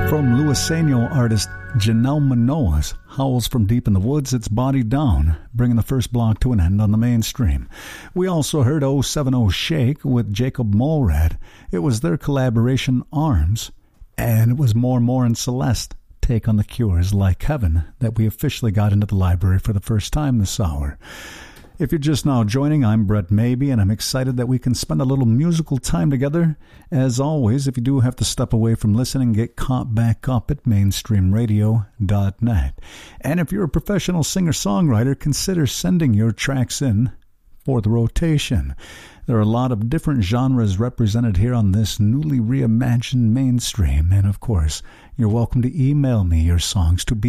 From Luiseno artist Janelle Manoa's Howls from Deep in the Woods, It's Body Down, bringing the first block to an end on the mainstream. We also heard 070 Shake with Jacob Molrad. It was their collaboration Arms, and it was More and Celeste take on The Cure's Like Heaven that we officially got into the library for the first time this hour. If you're just now joining, I'm Brett Maybe, and I'm excited that we can spend a little musical time together. As always, if you do have to step away from listening, get caught back up at mainstreamradio.net. And if you're a professional singer-songwriter, consider sending your tracks in for the rotation. There are a lot of different genres represented here on this newly reimagined mainstream. And of course, you're welcome to email me your songs to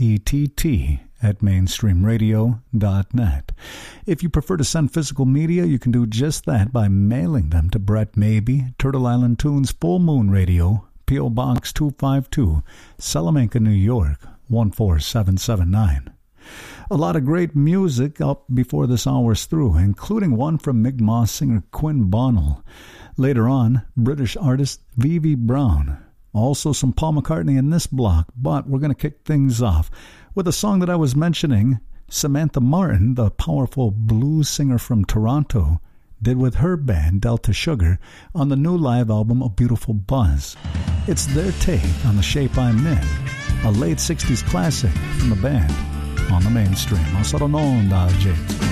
brett@mainstreamradio.net. If you prefer to send physical media, you can do just that by mailing them to Brett Maybe, Turtle Island Tunes, Full Moon Radio, P.O. Box 252, Salamanca, New York, 14779. A lot of great music up before this hour's through, including one from Mi'kmaq singer Quinn Bonnell. Later on, British artist Vivi Brown. Also some Paul McCartney in this block, but we're going to kick things off with a song that I was mentioning. Samantha Martin, the powerful blues singer from Toronto, did with her band Delta Sugar on the new live album A Beautiful Buzz. It's their take on The Shape I'm In, a late 60s classic from the band on the mainstream. I'll settle on, Jake.